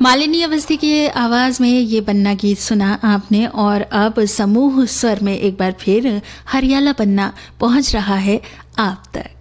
मालिनी अवस्थी की आवाज़ में ये बन्ना गीत सुना आपने। और अब समूह स्वर में एक बार फिर हरियाला बन्ना पहुंच रहा है आप तक।